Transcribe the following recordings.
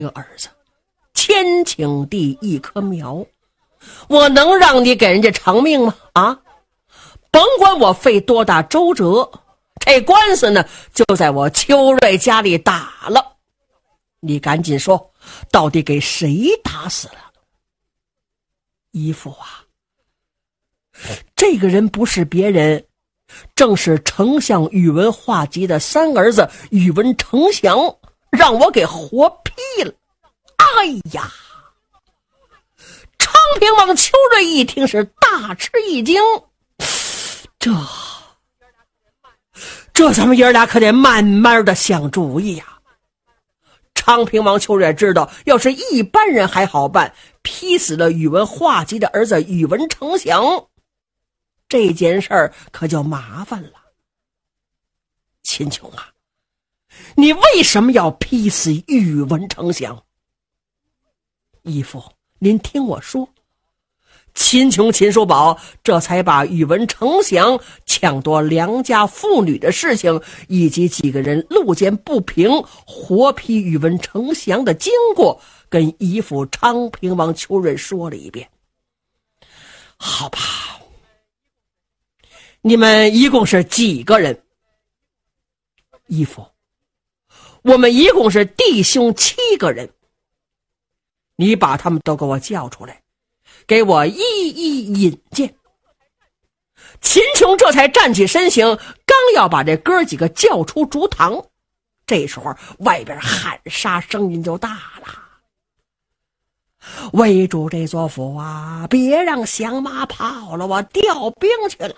个儿子，千顷地一棵苗，我能让你给人家偿命吗？啊，甭管我费多大周折，这官司呢就在我秋瑞家里打了。你赶紧说，到底给谁打死了？姨父啊，这个人不是别人，正是丞相宇文化及的三儿子宇文丞相，让我给活劈了。哎呀！昌平王秋瑞一听是大吃一惊，这咱们爷俩可得慢慢的想主意呀。昌平王秋瑞知道，要是一般人还好办，劈死了宇文化及的儿子宇文丞相，这件事儿可就麻烦了。秦琼啊，你为什么要劈死宇文丞相？义父，您听我说，秦琼秦叔宝这才把宇文丞相抢夺良家妇女的事情，以及几个人路见不平活劈宇文丞相的经过，跟姨父昌平王秋瑞说了一遍。好吧，你们一共是几个人？姨父，我们一共是弟兄7个人。你把他们都给我叫出来，给我一一引荐。秦琼这才站起身形，刚要把这哥几个叫出竹堂，这时候外边喊杀声音就大了：围住这座府啊，别让响马跑了，我调兵去了。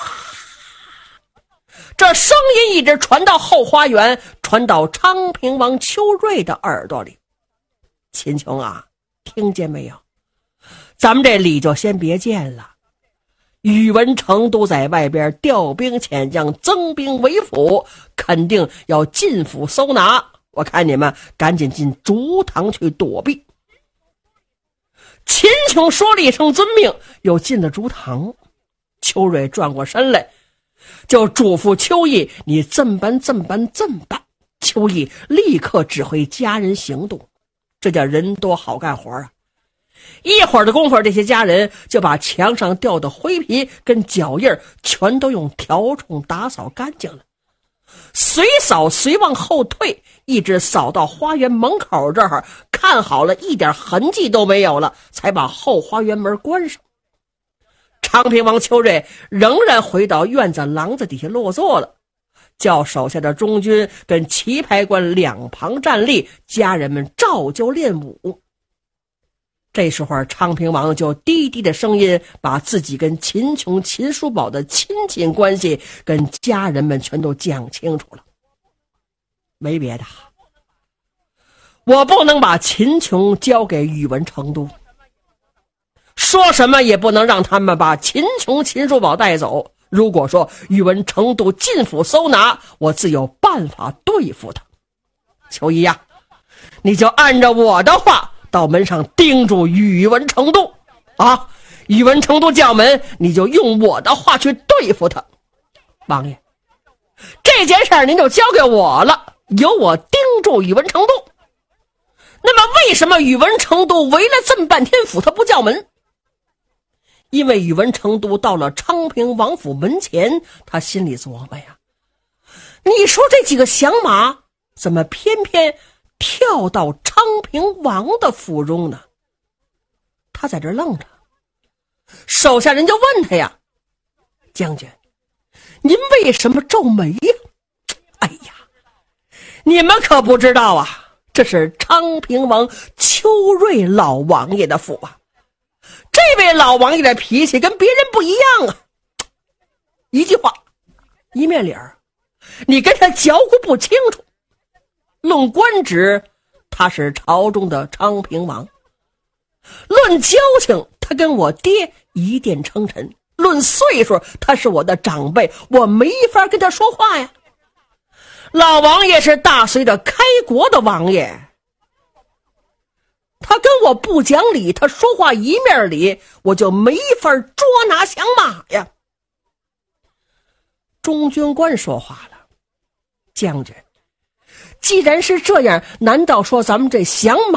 这声音一直传到后花园，传到昌平王秋瑞的耳朵里。秦琼啊，听见没有？咱们这礼就先别见了。宇文成都在外边调兵遣将，增兵围府，肯定要进府搜拿。我看你们赶紧进竹堂去躲避。秦琼说了一声遵命，又进了竹堂。秋瑞转过身来，就嘱咐秋意，你这么办。秋意立刻指挥家人行动，这叫人多好干活啊。一会儿的功夫，这些家人就把墙上掉的灰皮跟脚印全都用笤帚打扫干净了，随扫随往后退，一直扫到花园门口这儿，看好了一点痕迹都没有了，才把后花园门关上。昌平王秋瑞仍然回到院子廊子底下落座了，叫手下的中军跟棋牌官两旁站立，家人们照旧练武。这时候昌平王就低低的声音把自己跟秦琼秦叔宝的亲戚关系跟家人们全都讲清楚了。没别的，我不能把秦琼交给宇文成都，说什么也不能让他们把秦琼秦叔宝带走。如果说宇文成都进府搜拿，我自有办法对付他。秋怡呀，你就按照我的话到门上盯住宇文成都啊！宇文成都叫门，你就用我的话去对付他。王爷，这件事您就交给我了，由我盯住宇文成都。那么为什么宇文成都围了这么半天府他不叫门？因为宇文成都到了昌平王府门前，他心里琢磨呀，你说这几个响马怎么偏偏跳到昌平王的府中呢？他在这愣着，手下人就问他呀，将军，您为什么皱眉呀？哎呀，你们可不知道啊，这是昌平王秋瑞老王爷的府啊。这位老王爷的脾气跟别人不一样啊，一句话一面理儿，你跟他嚼咕不清楚。论官职，他是朝中的昌平王；论交情，他跟我爹一殿称臣；论岁数，他是我的长辈，我没法跟他说话呀。老王爷是大隋的开国的王爷，他跟我不讲理，他说话一面理，我就没法捉拿响马呀。中军官说话了，将军，既然是这样，难道说咱们这响马